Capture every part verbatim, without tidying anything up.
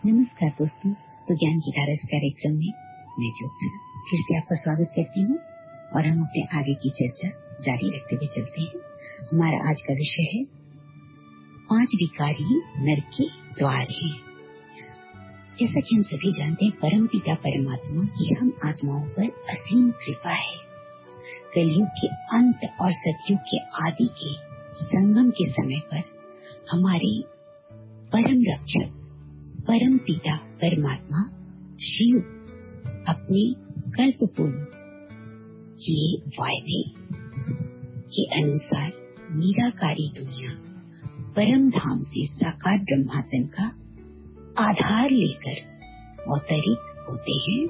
नमस्कार दोस्तों, तो ज्ञान की धारा इस कार्यक्रम में मैं ज्योत्सना फिर से आपका स्वागत करती हूँ और हम अपने आगे की चर्चा जारी रखते हुए चलते हैं। हमारा आज का विषय है पांच विकारी नर के द्वार हैं। जैसा कि हम सभी जानते हैं, परम पिता परमात्मा की हम आत्माओं पर असीम कृपा है। कलयुग के अंत और सतयुग के आदि के संगम के समय पर हमारे परम रक्षक परम पिता परमात्मा शिव अपने कल्प पूर्व किए वायदे के अनुसार निराकारी दुनिया परम धाम से साकार ब्रह्मांड का आधार लेकर अवतरित होते हैं।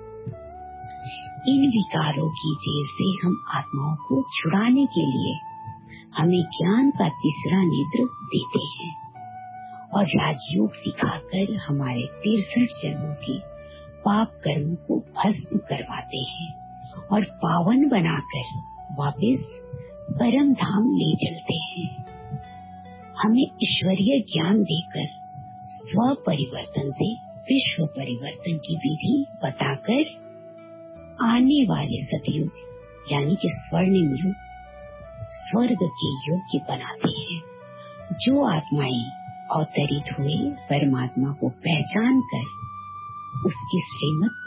इन विकारों की जेल से हम आत्माओं को छुड़ाने के लिए हमें ज्ञान का तीसरा नेत्र देते हैं और राजयोग सिखाकर हमारे तिरसठ जन्मों के पाप कर्मों को भस्म करवाते हैं और पावन बनाकर वापस परम धाम ले चलते हैं। हमें ईश्वरीय ज्ञान देकर स्व परिवर्तन से विश्व परिवर्तन की विधि बताकर आने वाले सतयुग यानी कि स्वर्णिम युग स्वर्ग के योग्य बनाते हैं। जो आत्माएं अवतरित हुए परमात्मा को पहचान कर उसकी श्रीमत